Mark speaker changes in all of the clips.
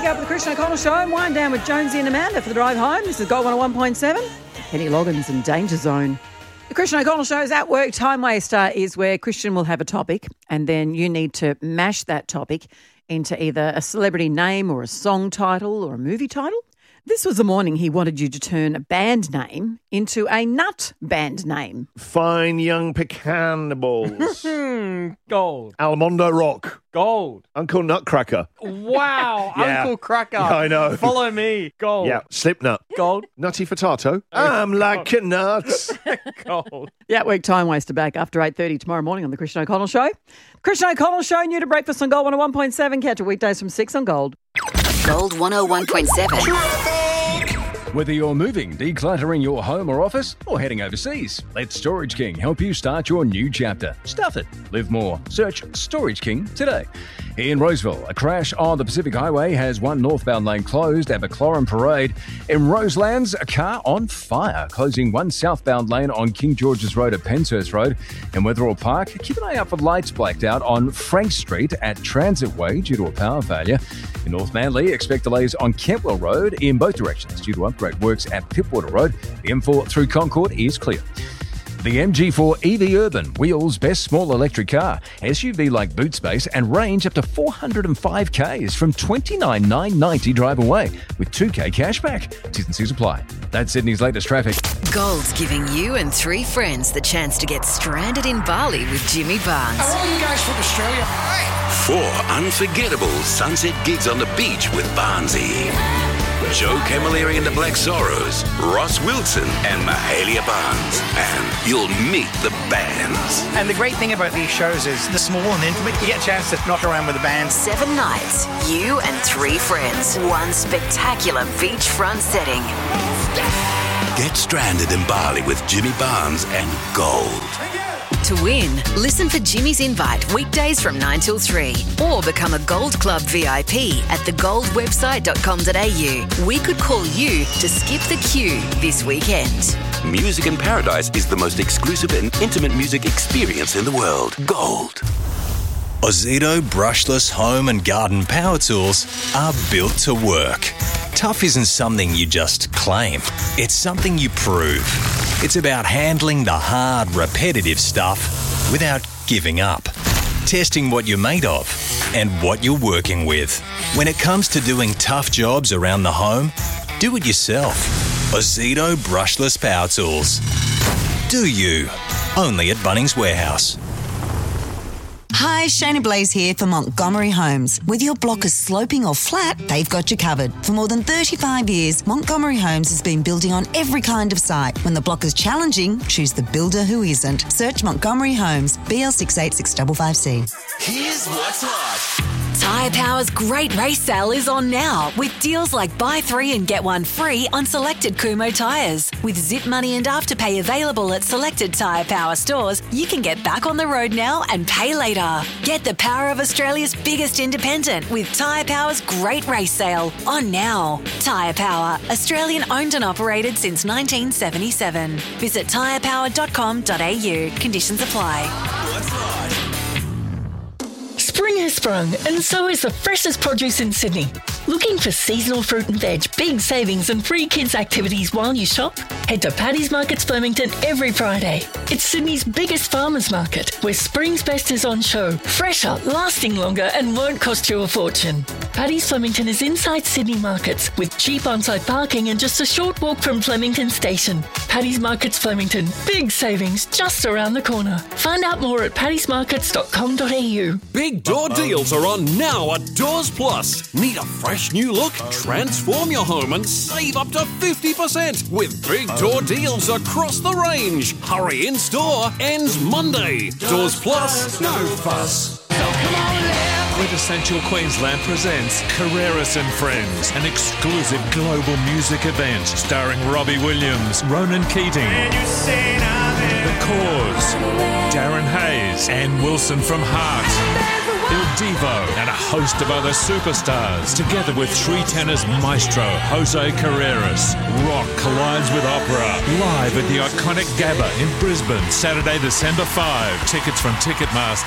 Speaker 1: Wake up with the Christian O'Connell Show and wind down with Jonesy and Amanda for the drive home. This is Gold 101.7. Kenny Loggins and Danger Zone. The Christian O'Connell Show's At Work Time Waster is where Christian will have a topic and then you need to mash that topic into either a celebrity name or a song title or a movie title. This was the morning he wanted you to turn a band name into a nut band name.
Speaker 2: Fine Young Pecan Balls.
Speaker 3: Gold.
Speaker 2: Almondo Rock.
Speaker 3: Gold.
Speaker 2: Uncle Nutcracker.
Speaker 3: Wow.
Speaker 2: Yeah.
Speaker 3: Uncle Cracker.
Speaker 2: Yeah, I know.
Speaker 3: Follow me. Gold.
Speaker 2: Yeah. Slipknot.
Speaker 3: Gold.
Speaker 2: Nutty Potato. I'm like a nut.
Speaker 3: Gold.
Speaker 1: The At Work Time Waster back after 8:30 tomorrow morning on the Christian O'Connell Show. Christian O'Connell Show, new to breakfast on Gold 101.7. Catch it weekdays from 6 on Gold.
Speaker 4: Gold 101.7.
Speaker 5: Whether you're moving, decluttering your home or office, or heading overseas, let Storage King help you start your new chapter. Stuff it. Live more. Search Storage King today. In Roseville, a crash on the Pacific Highway has one northbound lane closed at McLaurin Parade. In Roselands, a car on fire, closing one southbound lane on King George's Road at Penshurst Road. In Wetherall Park, keep an eye out for lights blacked out on Frank Street at Transit Way due to a power failure. In North Manly, expect delays on Kentwell Road in both directions due to upgrade works at Pipwater Road. The M4 through Concord is clear. The MG4 EV Urban, Wheels' best small electric car. SUV like boot space and range up to 405 Ks from $29,990 drive away with 2K cashback. T's and C's apply. That's Sydney's latest traffic.
Speaker 4: Gold's giving you and 3 friends the chance to get stranded in Bali with Jimmy Barnes.
Speaker 6: Are all you guys from Australia?
Speaker 7: 4 unforgettable sunset gigs on the beach with Barnsey. Joe Camilleri and the Black Sorrows, Ross Wilson and Mahalia Barnes. And you'll meet the bands.
Speaker 6: And the great thing about these shows is they're small and intimate. You get a chance to knock around with the band.
Speaker 4: 7 nights, you and 3 friends. One spectacular beachfront setting.
Speaker 7: Get stranded in Bali with Jimmy Barnes and Gold.
Speaker 4: To win, listen for Jimmy's Invite weekdays from 9 till 3 or become a Gold Club VIP at thegoldwebsite.com.au. We could call you to skip the queue this weekend.
Speaker 7: Music in Paradise is the most exclusive and intimate music experience in the world. Gold.
Speaker 8: Ozito brushless home and garden power tools are built to work. Tough isn't something you just claim. It's something you prove. It's about handling the hard, repetitive stuff without giving up. Testing what you're made of and what you're working with. When it comes to doing tough jobs around the home, do it yourself. Ozito brushless power tools. Do you? Only at Bunnings Warehouse.
Speaker 9: Hi, Shayna Blaze here for Montgomery Homes. Whether your block is sloping or flat, they've got you covered. For more than 35 years, Montgomery Homes has been building on every kind of site. When the block is challenging, choose the builder who isn't. Search Montgomery Homes, BL68655C.
Speaker 7: Here's what's hot.
Speaker 4: Tyre Power's great race sale is on now with deals like buy 3 and get 1 free on selected Kumho tyres. With Zip Money and Afterpay available at selected Tyre Power stores, you can get back on the road now and pay later. Get the power of Australia's biggest independent with Tyre Power's great race sale on now. Tyre Power, Australian owned and operated since 1977. Visit tyrepower.com.au. Conditions apply.
Speaker 10: Spring has sprung, and so is the freshest produce in Sydney. Looking for seasonal fruit and veg, big savings and free kids activities while you shop? Head to Paddy's Markets Flemington every Friday. It's Sydney's biggest farmers market, where spring's best is on show, fresher, lasting longer and won't cost you a fortune. Paddy's Flemington is inside Sydney markets with cheap on-site parking and just a short walk from Flemington Station. Paddy's Markets Flemington, big savings just around the corner. Find out more at paddysmarkets.com.au.
Speaker 11: Big door deals are on now at Doors Plus. Need a fresh new look? Transform your home and save up to 50% with big door deals across the range. Hurry in store, ends Monday. Doors Plus, no fuss.
Speaker 12: Quintessential Queensland presents Carreras and Friends, an exclusive global music event starring Robbie Williams, Ronan Keating, The Cause, Darren Hayes, and Wilson from Heart, Il Divo, and a host of other superstars, together with 3 tenors maestro Jose Carreras. Rock collides with opera, live at the iconic Gabba in Brisbane, Saturday, December 5. Tickets from Ticketmaster.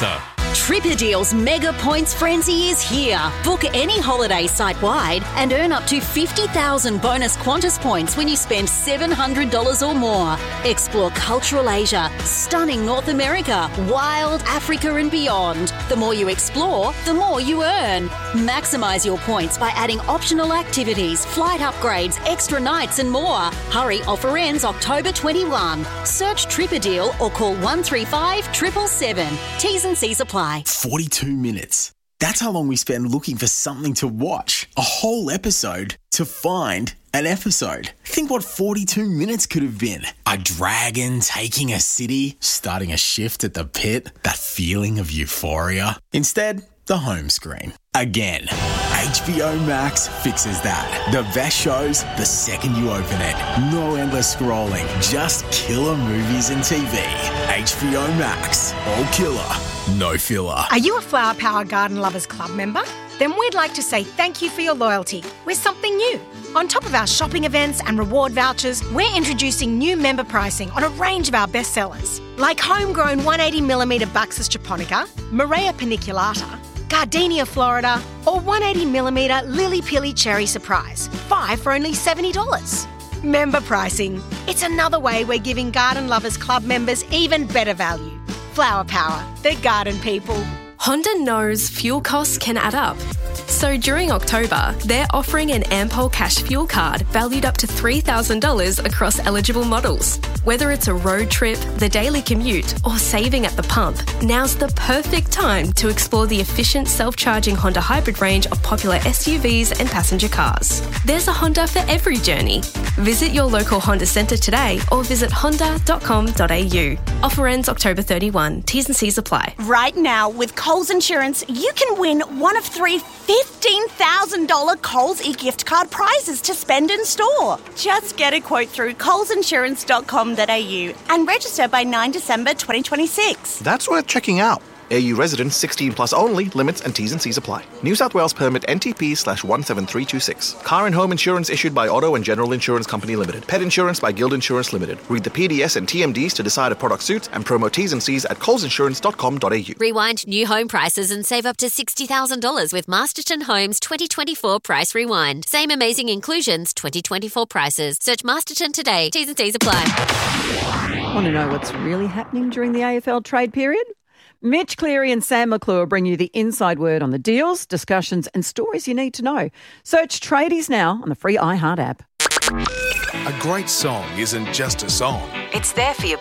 Speaker 13: Tripadeal's Mega Points Frenzy is here. Book any holiday site-wide and earn up to 50,000 bonus Qantas points when you spend $700 or more. Explore cultural Asia, stunning North America, wild Africa and beyond. The more you explore, the more you earn. Maximise your points by adding optional activities, flight upgrades, extra nights and more. Hurry, offer ends October 21. Search Tripadeal or call 135 777. T's and C's apply.
Speaker 14: 42 minutes. That's how long we spend looking for something to watch. A whole episode to find an episode. Think what 42 minutes could have been. A dragon taking a city, starting a shift at the pit, that feeling of euphoria. Instead, the home screen. Again, HBO Max fixes that. The best shows the second you open it. No endless scrolling, just killer movies and TV. HBO Max. All killer, no filler.
Speaker 15: Are you a Flower Power Garden Lovers Club member? Then we'd like to say thank you for your loyalty with something new. On top of our shopping events and reward vouchers, we're introducing new member pricing on a range of our best sellers, like homegrown 180mm Buxus japonica, Morea paniculata, Gardenia Florida, or 180mm Lily Pilly Cherry Surprise, 5 for only $70. Member pricing. It's another way we're giving Garden Lovers Club members even better value. Flower Power, the garden people.
Speaker 16: Honda knows fuel costs can add up. So during October, they're offering an Ampol Cash Fuel Card valued up to $3,000 across eligible models. Whether it's a road trip, the daily commute, or saving at the pump, now's the perfect time to explore the efficient self-charging Honda hybrid range of popular SUVs and passenger cars. There's a Honda for every journey. Visit your local Honda centre today or visit honda.com.au. Offer ends October 31. T's and C's apply.
Speaker 17: Right now, with Coles Insurance, you can win one of 3 $15,000 Coles e-gift card prizes to spend in store. Just get a quote through colesinsurance.com.au and register by 9 December 2026.
Speaker 18: That's worth checking out. AU residents 16 plus only. Limits and T's and C's apply. New South Wales permit NTP/17326. Car and home insurance issued by Auto and General Insurance Company Limited. Pet insurance by Guild Insurance Limited. Read the PDS and TMDs to decide if product suits and promo T's and C's at colesinsurance.com.au.
Speaker 19: Rewind new home prices and save up to $60,000 with Masterton Homes 2024 Price Rewind. Same amazing inclusions, 2024 prices. Search Masterton today. T's and C's apply.
Speaker 1: Want to know what's really happening during the AFL trade period? Mitch Cleary and Sam McClure bring you the inside word on the deals, discussions and stories you need to know. Search Tradies now on the free iHeart app.
Speaker 20: A great song isn't just a song.
Speaker 21: It's there for your